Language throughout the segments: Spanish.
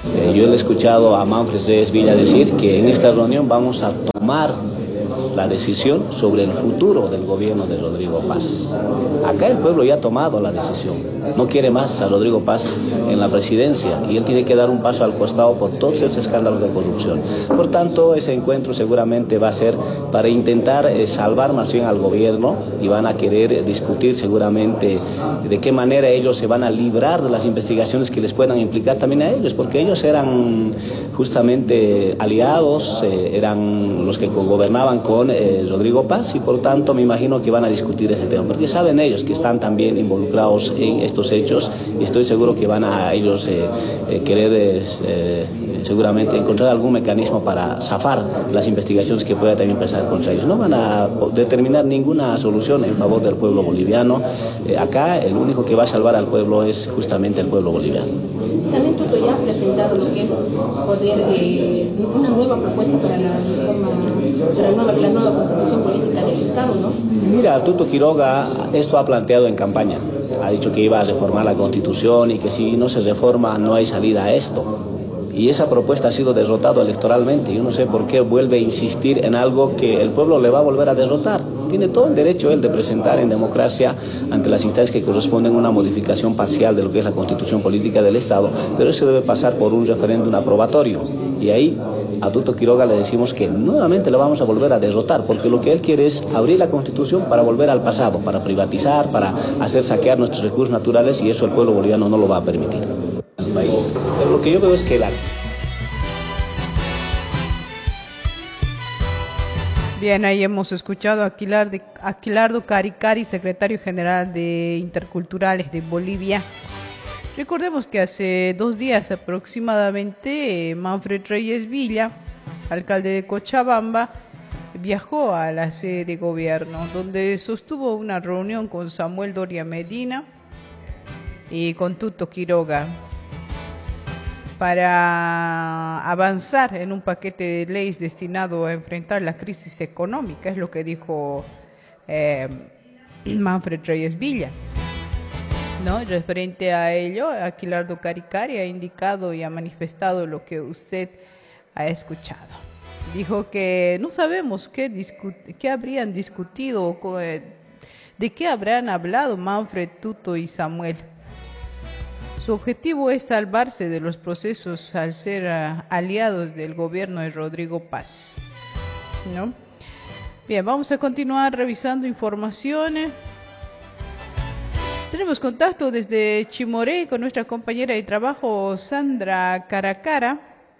Yo le he escuchado a Manfred Reyes Villa decir que en esta reunión vamos a tomar la decisión sobre el futuro del gobierno de Rodrigo Paz. Acá el pueblo ya ha tomado la decisión. No quiere más a Rodrigo Paz en la presidencia y él tiene que dar un paso al costado por todos esos escándalos de corrupción. Por tanto, ese encuentro seguramente va a ser para intentar salvar más bien al gobierno y van a querer discutir seguramente de qué manera ellos se van a librar de las investigaciones que les puedan implicar también a ellos, porque ellos eran justamente aliados, eran los que gobernaban con Rodrigo Paz y por tanto me imagino que van a discutir ese tema, porque saben ellos que están también involucrados en estos hechos y estoy seguro que van a ellos querer seguramente encontrar algún mecanismo para zafar las investigaciones que pueda también empezar contra ellos. No van a determinar ninguna solución en favor del pueblo boliviano. Acá el único que va a salvar al pueblo es justamente el pueblo boliviano. También Tuto ya ha presentado lo que es una nueva propuesta para la nueva constitución política del Estado, ¿no? Mira, Tuto Quiroga esto ha planteado en campaña. Ha dicho que iba a reformar la Constitución y que si no se reforma no hay salida a esto. Y esa propuesta ha sido derrotada electoralmente. Yo no sé por qué vuelve a insistir en algo que el pueblo le va a volver a derrotar. Tiene todo el derecho él de presentar en democracia ante las instancias que corresponden una modificación parcial de lo que es la Constitución Política del Estado, pero eso debe pasar por un referéndum aprobatorio. Y ahí a Tuto Quiroga le decimos que nuevamente lo vamos a volver a derrotar, porque lo que él quiere es abrir la Constitución para volver al pasado, para privatizar, para hacer saquear nuestros recursos naturales y eso el pueblo boliviano no lo va a permitir. Pero lo que yo veo es que Bien, ahí hemos escuchado a Aquilardo Caricari, secretario general de Interculturales de Bolivia. Recordemos que hace 2 días aproximadamente Manfred Reyes Villa, alcalde de Cochabamba, viajó a la sede de gobierno, donde sostuvo una reunión con Samuel Doria Medina y con Tuto Quiroga para avanzar en un paquete de leyes destinado a enfrentar la crisis económica, es lo que dijo Manfred Reyes Villa, ¿no? Referente a ello, Aquilardo Caricari ha indicado y ha manifestado lo que usted ha escuchado. Dijo que no sabemos qué habrían discutido, de qué habrán hablado Manfred, Tuto y Samuel. Su objetivo es salvarse de los procesos al ser aliados del gobierno de Rodrigo Paz, ¿no? Bien, vamos a continuar revisando informaciones. Tenemos contacto desde Chimoré con nuestra compañera de trabajo Sandra Caracara.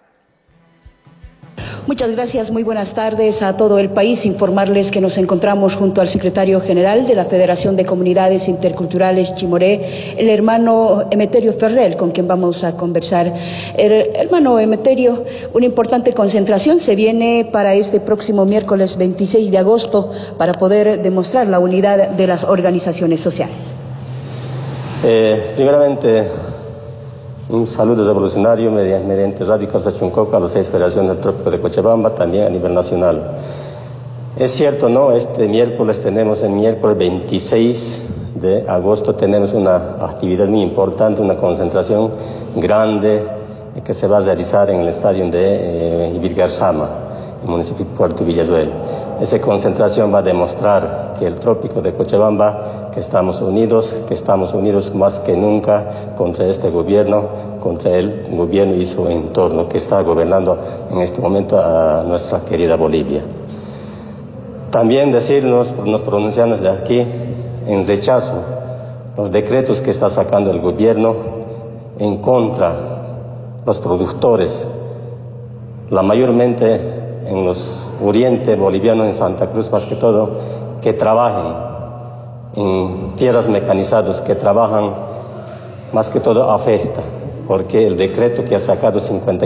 Muchas gracias, muy buenas tardes a todo el país. Informarles que nos encontramos junto al secretario general de la Federación de Comunidades Interculturales Chimoré, el hermano Emeterio Ferrer, con quien vamos a conversar. Hermano Emeterio, una importante concentración se viene para este próximo miércoles 26 de agosto para poder demostrar la unidad de las organizaciones sociales. Primeramente, un saludo revolucionario mediante Radio Causa Chuncoca a las 6 federaciones del Trópico de Cochabamba, también a nivel nacional. Es cierto, ¿no? Este miércoles el miércoles 26 de agosto tenemos una actividad muy importante, una concentración grande que se va a realizar en el estadio de Ibirgarzama, en el municipio de Puerto Villazuel. Esa concentración va a demostrar que el Trópico de Cochabamba, que estamos unidos más que nunca contra este gobierno, contra el gobierno y su entorno que está gobernando en este momento a nuestra querida Bolivia. También nos pronunciamos de aquí en rechazo los decretos que está sacando el gobierno en contra de los productores, la mayormente en los oriente bolivianos, en Santa Cruz más que todo, que trabajan en tierras mecanizadas, que trabajan más que todo afecta, porque el decreto que ha sacado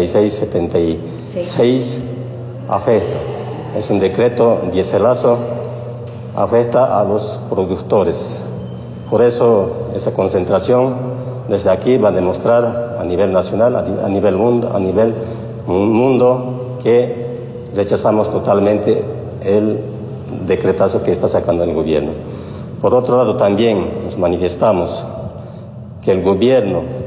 5676 afecta. Es un decreto dieselazo, afecta a los productores. Por eso esa concentración desde aquí va a demostrar a nivel nacional, a nivel mundo que rechazamos totalmente el decretazo que está sacando el gobierno. Por otro lado, también nos manifestamos que el gobierno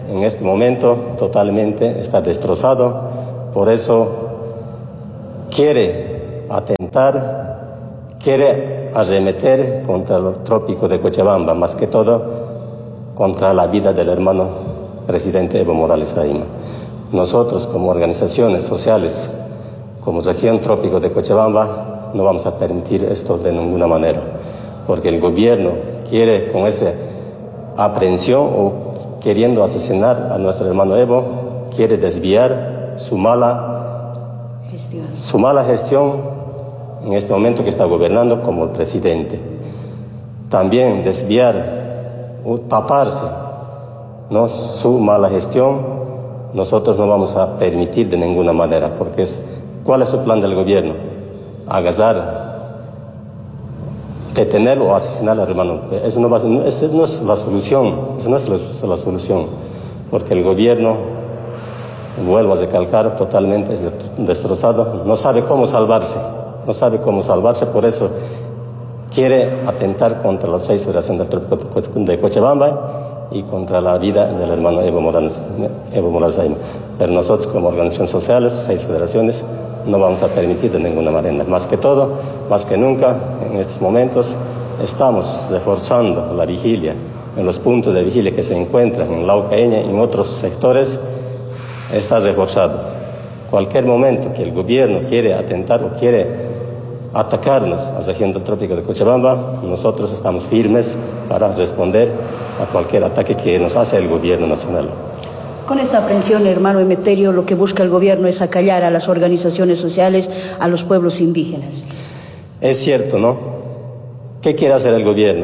en este momento totalmente está destrozado, por eso quiere atentar, quiere arremeter contra el trópico de Cochabamba, más que todo contra la vida del hermano presidente Evo Morales Ayma. Nosotros como organizaciones sociales, como región trópico de Cochabamba, no vamos a permitir esto de ninguna manera, porque el gobierno quiere con esa aprehensión o queriendo asesinar a nuestro hermano Evo, quiere desviar su mala gestión en este momento que está gobernando como el presidente. También desviar o taparse, ¿no?, su mala gestión, nosotros no vamos a permitir de ninguna manera, porque ¿cuál es su plan del gobierno? Agazar, detener o asesinar al hermano. Eso no es la solución, eso no es la solución, porque el gobierno, vuelvo a recalcar, totalmente destrozado, no sabe cómo salvarse, por eso quiere atentar contra las 6 federaciones del trópico de Cochabamba y contra la vida del hermano Evo Morales Ayma. Pero nosotros como organizaciones sociales, 6 federaciones, no vamos a permitir de ninguna manera. Más que todo, más que nunca, en estos momentos estamos reforzando la vigilia en los puntos de vigilia que se encuentran en Laucaeña y en otros sectores, está reforzado. Cualquier momento que el gobierno quiere atentar o quiere atacarnos a la región del trópico de Cochabamba, nosotros estamos firmes para responder a cualquier ataque que nos hace el gobierno nacional. Con esta aprehensión, hermano Emeterio, lo que busca el gobierno es acallar a las organizaciones sociales, a los pueblos indígenas. Es cierto, ¿no? ¿Qué quiere hacer el gobierno?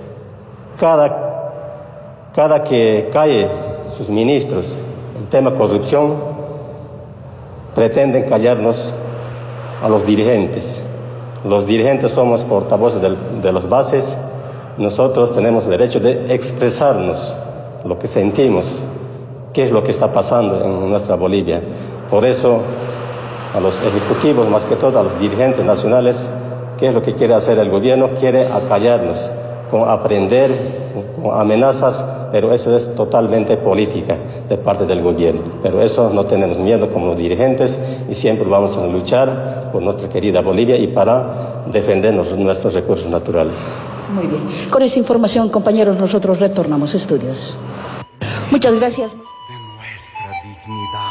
Cada que cae sus ministros en tema corrupción, pretenden callarnos a los dirigentes. Los dirigentes somos portavoces de las bases. Nosotros tenemos derecho de expresarnos lo que sentimos, qué es lo que está pasando en nuestra Bolivia. Por eso, a los ejecutivos, más que todo a los dirigentes nacionales, ¿qué es lo que quiere hacer el gobierno? Quiere acallarnos, con aprender, con amenazas, pero eso es totalmente política de parte del gobierno. Pero eso no tenemos miedo como los dirigentes y siempre vamos a luchar por nuestra querida Bolivia y para defender nuestros recursos naturales. Muy bien. Con esa información, compañeros, nosotros retornamos a estudios. Muchas gracias. De nuestra dignidad.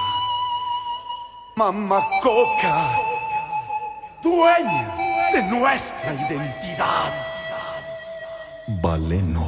Mamá Coca, dueña de nuestra identidad. Valeno.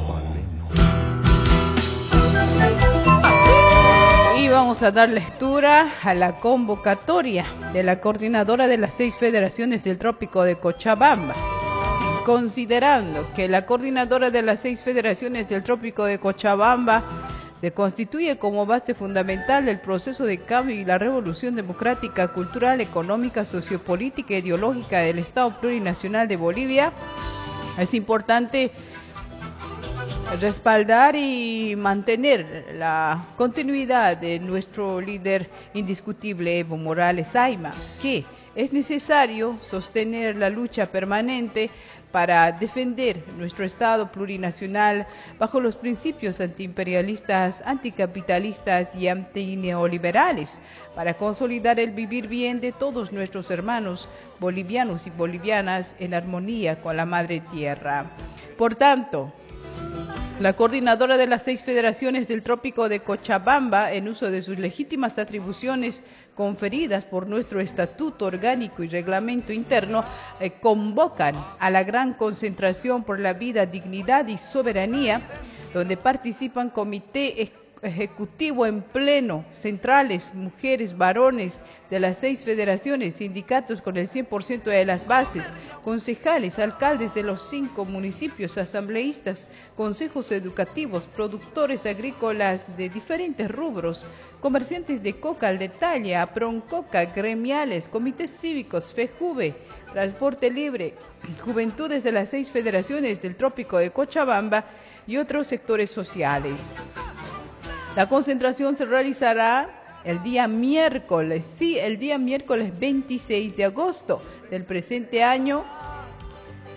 Y vamos a dar lectura a la convocatoria de la coordinadora de las 6 federaciones del trópico de Cochabamba. Considerando que la coordinadora de las 6 federaciones del trópico de Cochabamba se constituye como base fundamental del proceso de cambio y la revolución democrática, cultural, económica, sociopolítica e ideológica del Estado plurinacional de Bolivia, es importante respaldar y mantener la continuidad de nuestro líder indiscutible Evo Morales Ayma, que es necesario sostener la lucha permanente para defender nuestro Estado plurinacional bajo los principios antiimperialistas, anticapitalistas y antineoliberales, para consolidar el vivir bien de todos nuestros hermanos bolivianos y bolivianas en armonía con la Madre Tierra. Por tanto, la coordinadora de las 6 federaciones del trópico de Cochabamba, en uso de sus legítimas atribuciones conferidas por nuestro estatuto orgánico y reglamento interno, convocan a la gran concentración por la vida, dignidad y soberanía, donde participan comité ejecutivo en pleno, centrales, mujeres, varones de las 6 federaciones, sindicatos con el 100% de las bases, concejales, alcaldes de los 5 municipios, asambleístas, consejos educativos, productores agrícolas de diferentes rubros, comerciantes de coca al detalle, Aproncoca, gremiales, comités cívicos, FEJUVE, transporte libre, juventudes de las 6 federaciones del trópico de Cochabamba y otros sectores sociales. La concentración se realizará el día miércoles 26 de agosto del presente año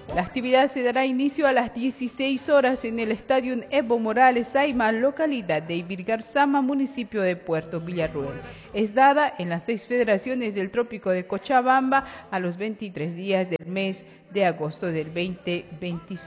La actividad se dará inicio a las 16 horas en el Estadio Evo Morales Ayma, localidad de Ibirgarzama, municipio de Puerto Villarruel. Es dada en las 6 federaciones del Trópico de Cochabamba a los 23 días del mes de agosto del 2026.